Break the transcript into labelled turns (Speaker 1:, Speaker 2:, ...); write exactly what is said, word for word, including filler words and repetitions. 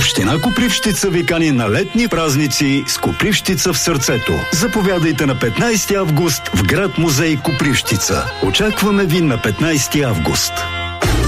Speaker 1: Община Копривщица ви кани на летни празници с Копривщица в сърцето. Заповядайте на петнайсети август в град музей Копривщица. Очакваме ви на петнайсети август.